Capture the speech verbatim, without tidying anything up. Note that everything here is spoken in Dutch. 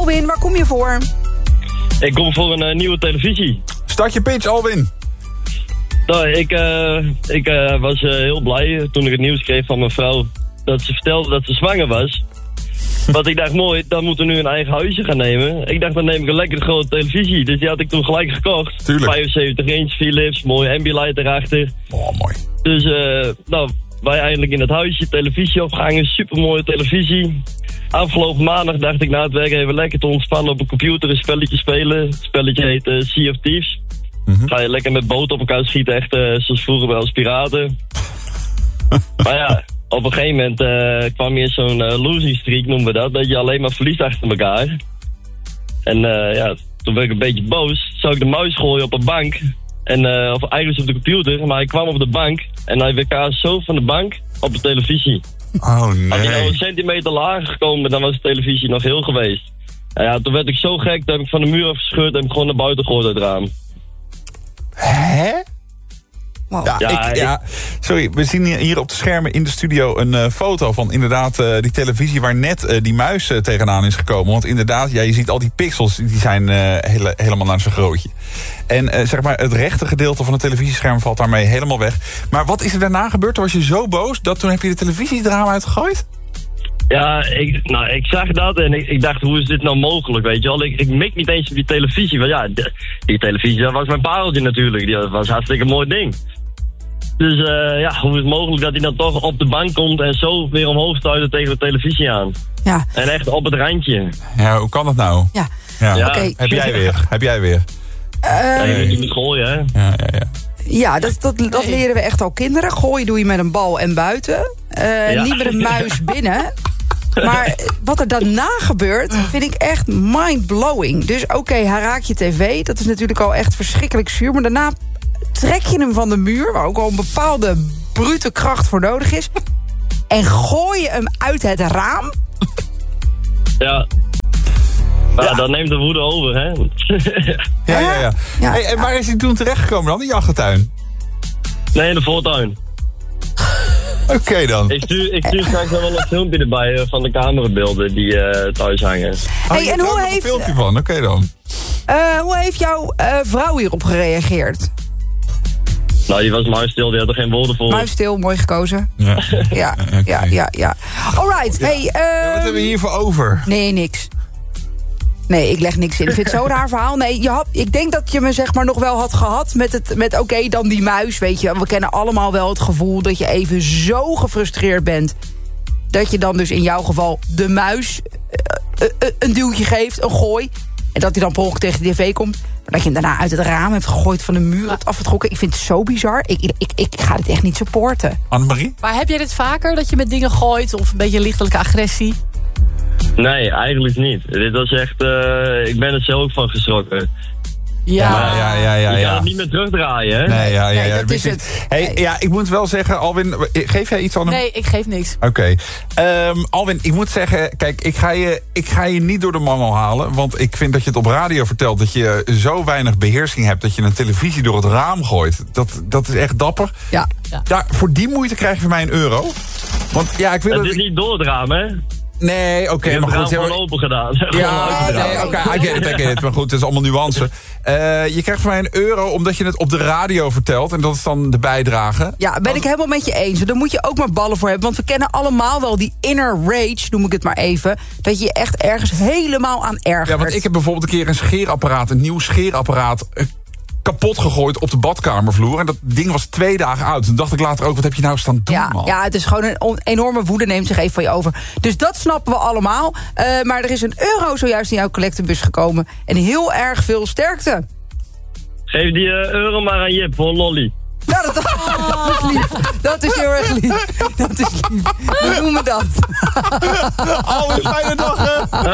Alwin, waar kom je voor? Ik kom voor een uh, nieuwe televisie. Start je pitch, Alwin. Nou, ik uh, ik uh, was uh, heel blij toen ik het nieuws kreeg van mijn vrouw dat ze vertelde dat ze zwanger was. Want ik dacht, mooi, dan moeten we nu een eigen huisje gaan nemen. Ik dacht, dan neem ik een lekkere grote televisie. Dus die had ik toen gelijk gekocht. Tuurlijk. vijfenzeventig inch Philips, mooi Ambilight erachter. Oh, mooi. Dus, uh, nou, wij eindelijk in het huisje, televisie opgehangen, supermooie televisie. Afgelopen maandag dacht ik na het werk even lekker te ontspannen op een computer een spelletje spelen. Het spelletje heet uh, Sea of Thieves. Mm-hmm. Ga je lekker met boten op elkaar schieten, echt uh, zoals vroeger bij als piraten. Maar ja, op een gegeven moment uh, kwam hier zo'n uh, losing streak, noemen we dat. Dat je alleen maar verliest achter elkaar. En uh, ja, toen werd ik een beetje boos. Zou ik de muis gooien op een bank. En, uh, of eigenlijk op de computer, maar hij kwam op de bank. En hij werd zo van de bank op de televisie. Oh nee. Had hij nou een centimeter lager gekomen, dan was de televisie nog heel geweest. En ja, toen werd ik zo gek, toen heb ik van de muur afgescheurd en heb ik gewoon naar buiten gegooid uit het raam. Hè? Wow. Ja, Ja, ik, ik- ja, sorry, we zien hier op de schermen in de studio een uh, foto van inderdaad uh, die televisie waar net uh, die muis uh, tegenaan is gekomen. Want inderdaad, ja, je ziet al die pixels, die zijn uh, hele, helemaal naar zijn grootje. En uh, zeg maar, het rechte gedeelte van het televisiescherm valt daarmee helemaal weg. Maar wat is er daarna gebeurd? Toen was je zo boos dat toen heb je de televisie het raam uitgegooid? Ja, ik, nou, ik zag dat en ik, ik dacht, hoe is dit nou mogelijk, weet je wel? Ik, ik mik niet eens op die televisie, want ja, de- die televisie, dat was mijn pareltje natuurlijk. Die was hartstikke een mooi ding. Dus uh, ja, hoe is het mogelijk dat hij dan toch op de bank komt en zo weer omhoog stuit tegen de televisie aan? Ja, En echt op het randje. Ja, hoe kan dat nou? ja. Ja. Ja. Oké. Heb jij weer? Heb jij weer? Ja, je Uh, moet niet meer gooien, hè? Ja, ja, ja. ja, dat, dat, dat leren we echt al kinderen. Gooien doe je met een bal en buiten. Uh, Ja. Niet met een muis binnen. Maar wat er daarna gebeurt, vind ik echt mind-blowing. Dus oké, okay, hij raakt je tv. Dat is natuurlijk al echt verschrikkelijk zuur. Maar daarna trek je hem van de muur, waar ook al een bepaalde brute kracht voor nodig is. En gooi je hem uit het raam. Ja. Maar Ja. dan neemt de woede over, hè? Ja, ja, ja. Ja. Hey, en waar is hij toen terechtgekomen dan, in je achtertuin? Nee, in de voortuin. Oké okay, dan. Ik stuur, ik stuur straks nog wel een filmpje erbij uh, van de camerabeelden die uh, thuis hangen. Hey, Oh, je en hebt er hoe ook nog heeft, een filmpje van? Oké okay, dan. uh, hoe heeft jouw uh, vrouw hierop gereageerd? Nou, die was muisstil, die had er geen woorden voor. Muisstil, mooi gekozen. Ja, Ja, okay. ja, ja, ja. Alright, hey. Ja, wat Uh, hebben we hiervoor over? nee, niks. Nee, ik leg niks in. Ik vind het zo'n raar verhaal. Nee, je had, ik denk dat je me zeg maar nog wel had gehad met, het, met oké, okay, dan die muis, weet je. We kennen allemaal wel het gevoel dat je even zo gefrustreerd bent. Dat je dan dus in jouw geval de muis uh, uh, een duwtje geeft, een gooi. En dat hij dan per ongeluk tegen de tv komt. Maar dat je hem daarna uit het raam hebt gegooid, van de muur hebt afgetrokken. Ik vind het zo bizar. Ik, ik, ik, ik ga dit echt niet supporten. Annemarie? Maar heb jij dit vaker, dat je met dingen gooit of een beetje lichtelijke agressie? Nee, eigenlijk niet. Dit was echt... Uh, ik ben er zelf ook van geschrokken. Ja. Ja, ja, ja, ja. Je ja. kan het niet meer terugdraaien, hè? Nee, ja, ja, Nee, ja. dat is precies. het. Hey, Nee. ja, ik moet wel zeggen, Alwin, geef jij iets aan hem? Nee, ik geef niks. Oké. Okay. Um, Alwin, ik moet zeggen, kijk, ik ga, je, ik ga je niet door de mangel halen. Want ik vind dat je het op radio vertelt dat je zo weinig beheersing hebt dat je een televisie door het raam gooit. Dat, dat is echt dapper. Ja. Ja. Ja, voor die moeite krijg je van mij een euro. Want ja, ik wil Het dat is ik- niet door het raam, hè? Nee, oké, Okay, maar het goed. raam ja, gewoon open gedaan. Ja, Gewoon nee, oké, okay, I get it, I get it. Maar goed, het is allemaal nuance. Uh, je krijgt van mij een euro omdat je het op de radio vertelt. En dat is dan de bijdrage. Ja, ben ik helemaal met je eens. Daar moet je ook maar ballen voor hebben. Want we kennen allemaal wel die inner rage, noem ik het maar even. Dat je je echt ergens helemaal aan ergert. Ja, want ik heb bijvoorbeeld een keer een scheerapparaat, een nieuw scheerapparaat, uh, kapot gegooid op de badkamervloer. En dat ding was twee dagen oud. Toen dacht ik later ook, wat heb je nou staan doen, Ja, man? ja, het is gewoon een on- enorme woede, neemt zich even van je over. Dus dat snappen we allemaal. Uh, maar er is een euro zojuist in jouw collectebus gekomen. En heel erg veel sterkte. Geef die uh, euro maar aan Jip voor een lolly. Nou, dat, dat is lief. Dat is heel erg lief. Dat is lief. Hoe noemen we dat? Alweer fijne dag, hè?